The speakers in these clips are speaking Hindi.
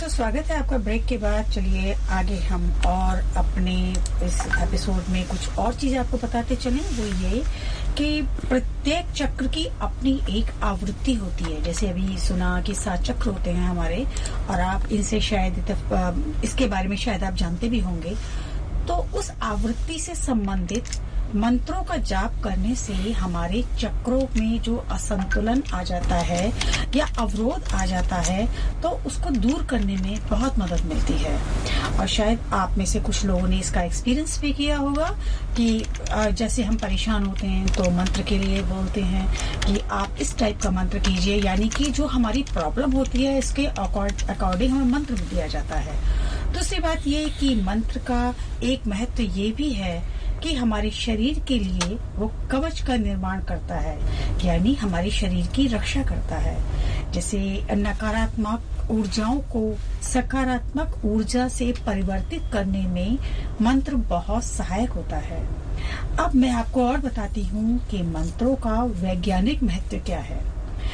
दोस्तों, स्वागत है आपका ब्रेक के बाद। चलिए आगे हम और अपने इस एपिसोड में कुछ और चीजें आपको बताते चलें। वो ये कि प्रत्येक चक्र की अपनी एक आवृत्ति होती है। जैसे अभी सुना कि 7 चक्र होते हैं हमारे, और आप इनसे शायद इसके बारे में शायद आप जानते भी होंगे। तो उस आवृत्ति से संबंधित मंत्रों का जाप करने से हमारे चक्रों में जो असंतुलन आ जाता है या अवरोध आ जाता है, तो उसको दूर करने में बहुत मदद मिलती है। और शायद आप में से कुछ लोगों ने इसका एक्सपीरियंस भी किया होगा कि जैसे हम परेशान होते हैं तो मंत्र के लिए बोलते हैं कि आप इस टाइप का मंत्र कीजिए, यानी कि जो हमारी प्रॉब्लम होती है इसके अकॉर्डिंग हमें मंत्र भी दिया जाता है। दूसरी बात ये कि मंत्र का एक महत्व ये भी है कि हमारे शरीर के लिए वो कवच का निर्माण करता है, यानी हमारे शरीर की रक्षा करता है। जैसे नकारात्मक ऊर्जाओं को सकारात्मक ऊर्जा से परिवर्तित करने में मंत्र बहुत सहायक होता है। अब मैं आपको और बताती हूँ कि मंत्रों का वैज्ञानिक महत्व क्या है।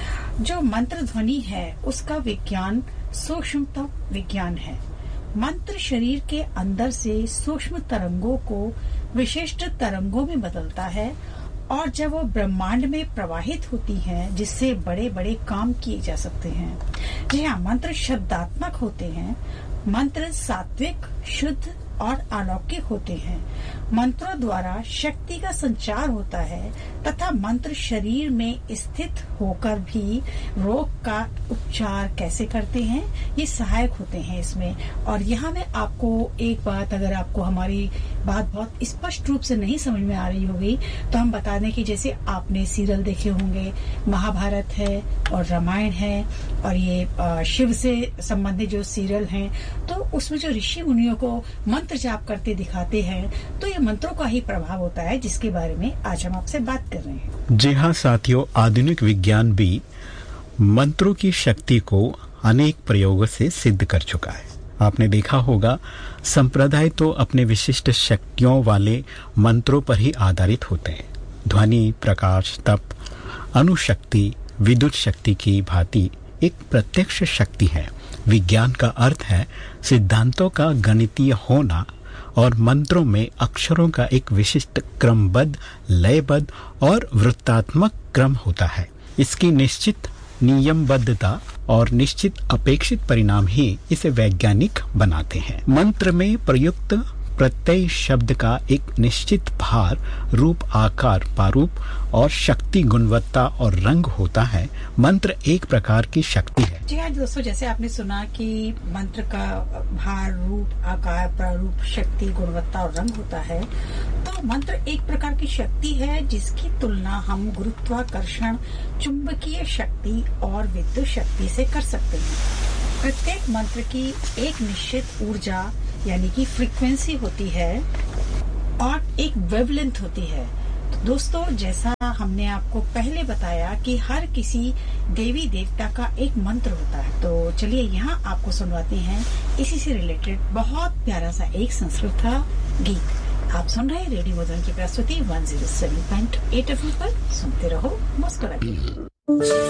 जो मंत्र ध्वनि है उसका विज्ञान सूक्ष्मतम विज्ञान है। मंत्र शरीर के अंदर से सूक्ष्म तरंगों को विशिष्ट तरंगों में बदलता है, और जब वो ब्रह्मांड में प्रवाहित होती हैं, जिससे बड़े बड़े काम किए जा सकते हैं। जी हाँ, मंत्र शब्दात्मक होते हैं। मंत्र सात्विक, शुद्ध और अलौकिक होते हैं। मंत्रों द्वारा शक्ति का संचार होता है तथा मंत्र शरीर में स्थित होकर भी रोग का उपचार कैसे करते हैं, ये सहायक होते हैं इसमें। और यहाँ मैं आपको एक बात, अगर आपको हमारी बात बहुत स्पष्ट रूप से नहीं समझ में आ रही होगी तो हम बता दें कि जैसे आपने सीरियल देखे होंगे, महाभारत है और रामायण है, और ये शिव से संबंधित जो सीरियल हैं, तो उसमें जो ऋषि मुनियों को मंत्र जाप करते दिखाते हैं, तो ये मंत्रों का ही प्रभाव होता है, जिसके बारे में आज हम आपसे बात कर रहे हैं। जी हाँ साथियों, आधुनिक विज्ञान भी मंत्रों की शक्ति को अनेक प्रयोगों से सिद्ध कर चुका है। आपने देखा होगा, संप्रदाय तो अपने विशिष्ट शक्तियों वाले मंत्रों पर ही आधारित होते हैं। ध्वनि, प्रकाश, तप, अणुशक्ति, विद्युत शक्ति की भांति एक प्रत्यक्ष शक्ति है। विज्ञान का अर्थ है सिद्धांतों का गणितीय होना, और मंत्रों में अक्षरों का एक विशिष्ट क्रमबद्ध, लयबद्ध और वृत्तात्मक क्रम होता है। इसकी निश्चित नियमबद्धता और निश्चित अपेक्षित परिणाम ही इसे वैज्ञानिक बनाते हैं। मंत्र में प्रयुक्त प्रत्यय शब्द का एक निश्चित भार, रूप, आकार, प्रारूप और शक्ति, गुणवत्ता और रंग होता है। मंत्र एक प्रकार की शक्ति है। जी हाँ दोस्तों, जैसे आपने सुना कि मंत्र का भार, रूप, आकार, प्रारूप, शक्ति, गुणवत्ता और रंग होता है, तो मंत्र एक प्रकार की शक्ति है जिसकी तुलना हम गुरुत्वाकर्षण, चुंबकीय शक्ति और विद्युत शक्ति से कर सकते हैं। प्रत्येक मंत्र की एक निश्चित ऊर्जा यानी कि फ्रीक्वेंसी होती है और एक वेवलेंथ होती है। तो दोस्तों, जैसा हमने आपको पहले बताया कि हर किसी देवी देवता का एक मंत्र होता है, तो चलिए यहाँ आपको सुनवाते हैं इसी से रिलेटेड बहुत प्यारा सा एक संस्कृत का गीत। आप सुन रहे हैं रेडियो मधुबन की प्रस्तुति 107.8 FM पर। सुनते रहो, मुस्कुराते रहो।